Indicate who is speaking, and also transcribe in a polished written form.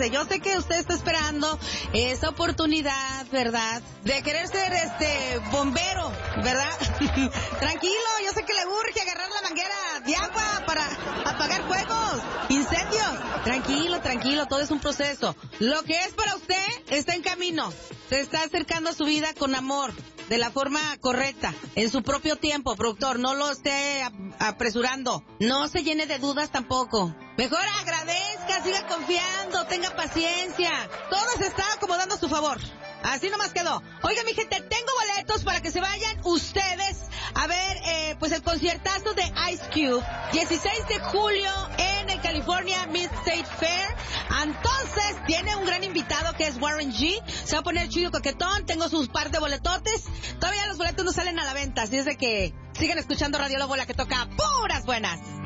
Speaker 1: fíjese, yo sé que usted está esperando esa oportunidad, ¿verdad? De querer ser bombero, ¿verdad? Tranquilo, yo sé que le urge agarrar la manguera de agua para apagar fuegos, incendios. Tranquilo, todo es un proceso. Lo que es para usted está en camino. Se está acercando a su vida con amor, de la forma correcta, en su propio tiempo, productor. No lo esté apresurando. No se llene de dudas tampoco. Mejor agradezca, siga confiando, tenga paciencia. Todo se está acomodando a su favor. Así nomás quedó. Oiga, mi gente, tengo boletos para que se vayan ustedes a ver, pues el conciertazo de Ice Cube, 16 de julio en el California Mid-State Fair. Entonces, tiene un gran invitado que es Warren G. Se va a poner chido coquetón. Tengo sus par de boletotes. Todavía los boletos no salen a la venta, así es de que sigan escuchando Radio Lobo, la que toca puras buenas.